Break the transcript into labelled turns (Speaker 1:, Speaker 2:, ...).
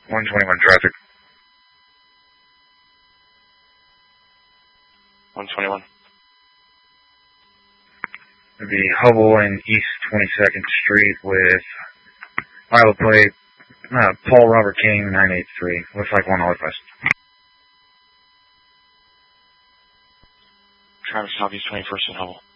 Speaker 1: 121 traffic.
Speaker 2: 121.
Speaker 1: It'd be Hubble and East 22nd Street with Iowa plate, Paul Robert King 983. Looks like 1 Northwest.
Speaker 2: Travis Southeast 21st and Hubble.